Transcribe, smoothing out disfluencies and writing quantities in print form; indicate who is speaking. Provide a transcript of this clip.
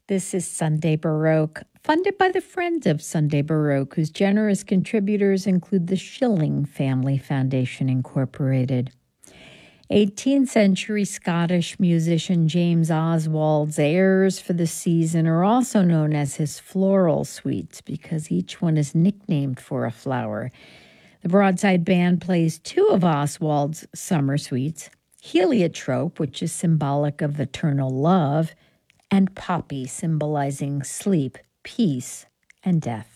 Speaker 1: This is Sunday Baroque, funded by the Friends of Sunday Baroque, whose generous contributors include the Schilling Family Foundation, Incorporated. 18th century Scottish musician James Oswald's airs for the season are also known as his floral suites because each one is nicknamed for a flower. The Broadside Band plays two of Oswald's summer suites, Heliotrope, which is symbolic of eternal love, and Poppy, symbolizing sleep, peace, and death.